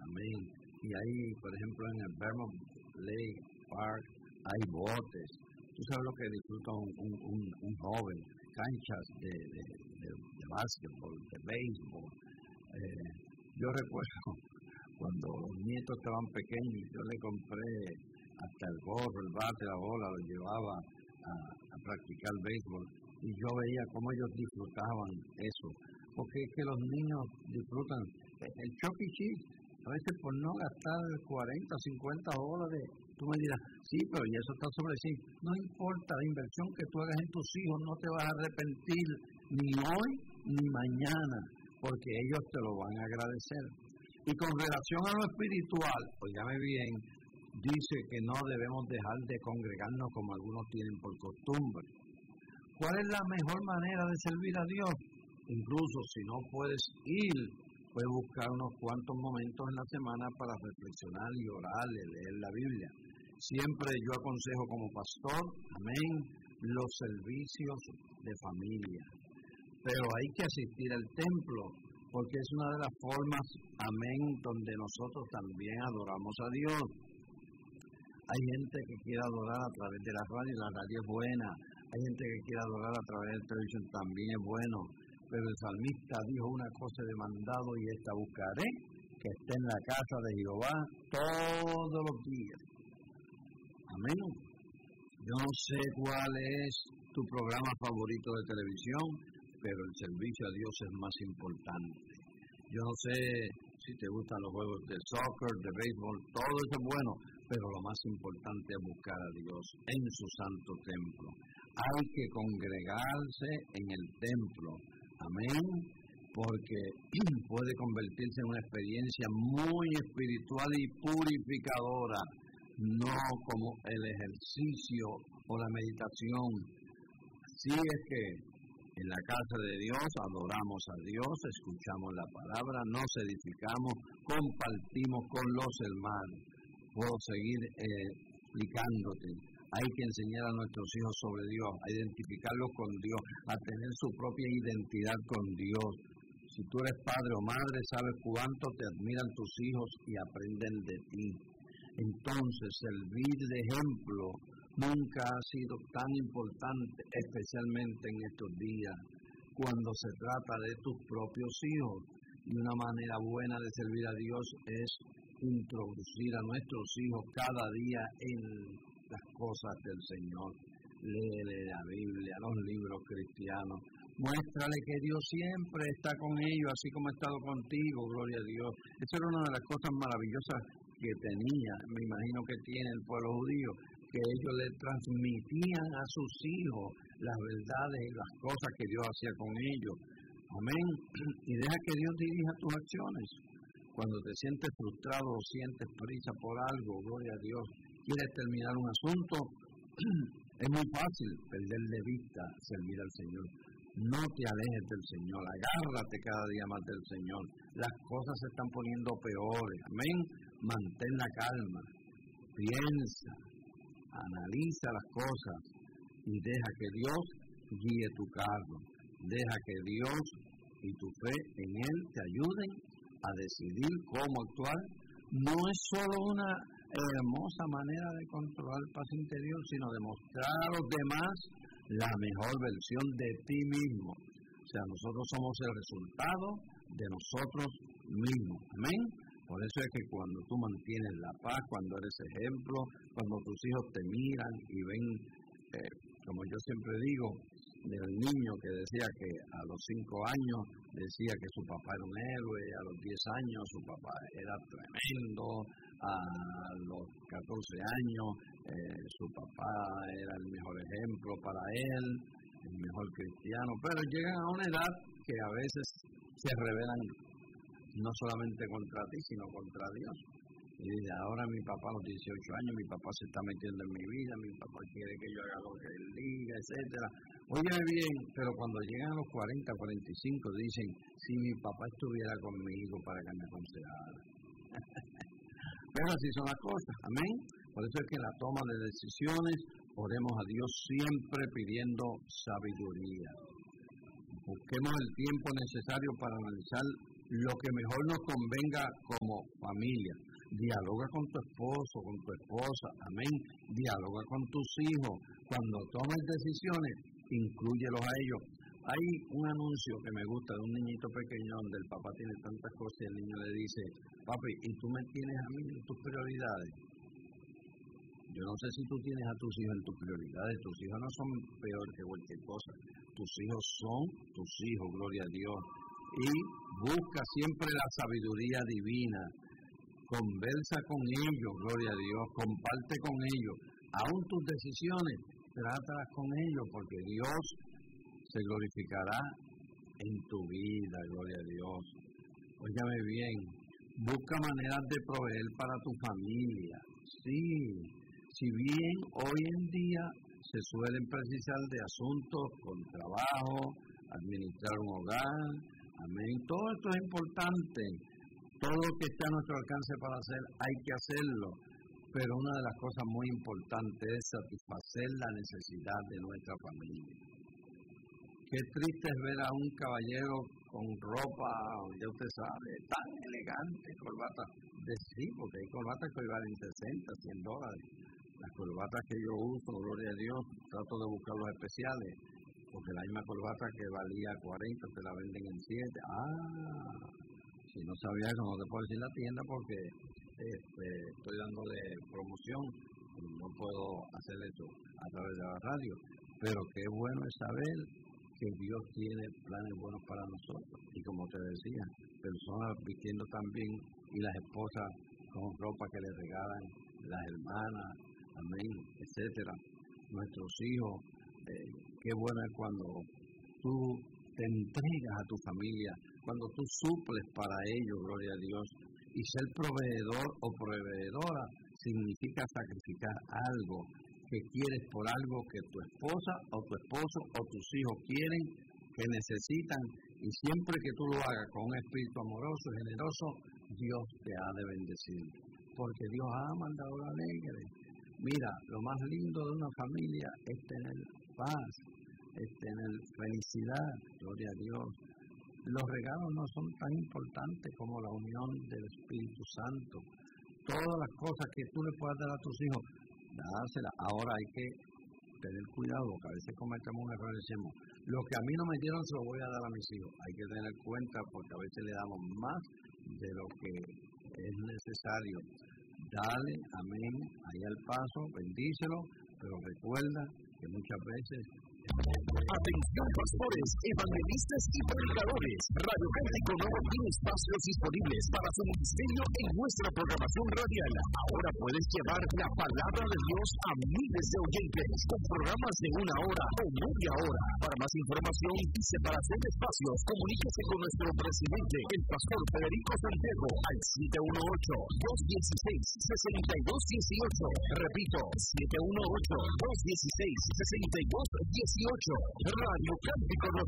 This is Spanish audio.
amén. Y ahí, por ejemplo, en el Vermont Lake Park hay botes. Tú sabes lo que disfruta un joven, canchas de básquetbol, de béisbol. Yo recuerdo cuando los nietos estaban pequeños, yo le compré hasta el gorro, el bate, la bola, lo llevaba a practicar béisbol y yo veía cómo ellos disfrutaban eso, porque es que los niños disfrutan el Chuck E. Cheese, a veces por no gastar 40 o $50, tú me dirás, sí, pero y eso está sobre sí, no importa, la inversión que tú hagas en tus hijos no te vas a arrepentir ni hoy ni mañana, porque ellos te lo van a agradecer. Y con relación a lo espiritual, óigame bien, dice que no debemos dejar de congregarnos como algunos tienen por costumbre. ¿Cuál es la mejor manera de servir a Dios? Incluso si no puedes ir, puedes buscar unos cuantos momentos en la semana para reflexionar y orar y leer la Biblia. Siempre yo aconsejo como pastor, amén, los servicios de familia. Pero hay que asistir al templo, porque es una de las formas, amén, donde nosotros también adoramos a Dios. Hay gente que quiere adorar a través de la radio es buena. Hay gente que quiere adorar a través de televisión, también es bueno. Pero el salmista dijo una cosa de mandado y esta buscaré, que esté en la casa de Jehová todos los días. Amén. Yo no sé cuál es tu programa favorito de televisión, pero el servicio a Dios es más importante. Yo no sé si te gustan los juegos de soccer, de béisbol, todo eso es bueno, pero lo más importante es buscar a Dios en su santo templo. Hay que congregarse en el templo, amén, porque puede convertirse en una experiencia muy espiritual y purificadora, no como el ejercicio o la meditación. Así es que en la casa de Dios adoramos a Dios, escuchamos la palabra, nos edificamos, compartimos con los hermanos. Puedo seguir explicándote. Hay que enseñar a nuestros hijos sobre Dios, a identificarlos con Dios, a tener su propia identidad con Dios. Si tú eres padre o madre, sabes cuánto te admiran tus hijos y aprenden de ti. Entonces, servir de ejemplo nunca ha sido tan importante, especialmente en estos días, cuando se trata de tus propios hijos. Y una manera buena de servir a Dios es introducir a nuestros hijos cada día en las cosas del Señor. Léele la Biblia, los libros cristianos. Muéstrale que Dios siempre está con ellos, así como ha estado contigo, gloria a Dios. Esa era una de las cosas maravillosas que tenía, me imagino que tiene el pueblo judío, que ellos le transmitían a sus hijos las verdades y las cosas que Dios hacía con ellos. Amén. Y deja que Dios dirija tus acciones. Cuando te sientes frustrado o sientes prisa por algo, gloria a Dios, quieres terminar un asunto, es muy fácil perder de vista servir al Señor. No te alejes del Señor, agárrate cada día más del Señor. Las cosas se están poniendo peores, amén. Mantén la calma, piensa, analiza las cosas y deja que Dios guíe tu carro. Deja que Dios y tu fe en Él te ayuden a decidir cómo actuar. No es solo una hermosa manera de controlar el paz interior, sino de mostrar a los demás la mejor versión de ti mismo. O sea, nosotros somos el resultado de nosotros mismos. Amén. Por eso es que cuando tú mantienes la paz, cuando eres ejemplo, cuando tus hijos te miran y ven, como yo siempre digo, del niño que decía que a los 5 años decía que su papá era un héroe, a los 10 años su papá era tremendo, a los 14 años su papá era el mejor ejemplo para él, el mejor cristiano, pero llegan a una edad que a veces se rebelan no solamente contra ti, sino contra Dios. Y dice, ahora mi papá a los 18 años, mi papá se está metiendo en mi vida, mi papá quiere que yo haga lo que él diga, etcétera. Óyeme bien, pero cuando llegan a los 40, 45, dicen, si mi papá estuviera conmigo para que me aconsejara. Pero así son las cosas, amén. Por eso es que en la toma de decisiones, oremos a Dios siempre pidiendo sabiduría. Busquemos el tiempo necesario para analizar lo que mejor nos convenga como familia. Dialoga con tu esposo, con tu esposa, amén. Dialoga con tus hijos. Cuando tomes decisiones, inclúyelos a ellos. Hay un anuncio que me gusta de un niñito pequeño donde el papá tiene tantas cosas y el niño le dice, papi, ¿y tú me tienes a mí en tus prioridades? Yo no sé si tú tienes a tus hijos en tus prioridades. Tus hijos no son peor que cualquier cosa. Tus hijos son tus hijos, gloria a Dios. Y busca siempre la sabiduría divina. Conversa con ellos, gloria a Dios. Comparte con ellos. Aún tus decisiones, trátalas con ellos, porque Dios se glorificará en tu vida, gloria a Dios. Óigame bien, busca maneras de proveer para tu familia. Sí, si bien hoy en día se suelen precisar de asuntos con trabajo, administrar un hogar, amén. Todo esto es importante. Todo lo que está a nuestro alcance para hacer, hay que hacerlo. Pero una de las cosas muy importantes es satisfacer la necesidad de nuestra familia. Qué triste es ver a un caballero con ropa, ya usted sabe, tan elegante, corbata de sí, porque hay corbatas que hoy valen $60, $100. Las corbatas que yo uso, gloria a Dios, trato de buscar los especiales, porque la misma corbata que valía 40 te la venden en 7. Si no sabía eso, no te puedo decir la tienda porque estoy dándole promoción, no puedo hacer eso a través de la radio, pero qué bueno es saber que Dios tiene planes buenos para nosotros. Y como te decía, personas vistiendo también y las esposas con ropa que les regalan las hermanas, amén, etcétera. Nuestros hijos, qué bueno es cuando tú te entregas a tu familia, cuando tú suples para ellos, gloria a Dios. Y ser proveedor o proveedora significa sacrificar algo que quieres por algo que tu esposa o tu esposo o tus hijos quieren, que necesitan, y siempre que tú lo hagas con un espíritu amoroso y generoso, Dios te ha de bendecir, porque Dios ama al dador alegre. Mira, lo más lindo de una familia es tener paz, es tener felicidad, gloria a Dios. Los regalos no son tan importantes como la unión del Espíritu Santo. Todas las cosas que tú le puedas dar a tus hijos, dársela. Ahora hay que tener cuidado, porque a veces cometemos un error y decimos, lo que a mí no me dieron se lo voy a dar a mis hijos. Hay que tener cuenta porque a veces le damos más de lo que es necesario. Dale, amén, ahí al paso, bendícelo, pero recuerda que muchas veces... Atención pastores, evangelistas y predicadores. Radio Cántico Nuevo tiene espacios disponibles para su ministerio en nuestra programación radial. Ahora puedes llevar la palabra de Dios a miles de oyentes con programas de 1 hora o media hora. Para más información y separación de espacios, comuníquese con nuestro presidente, el pastor Federico Santiago, al 718-216-6218. Repito, 718-216-6218. Radio Cántico Nuevo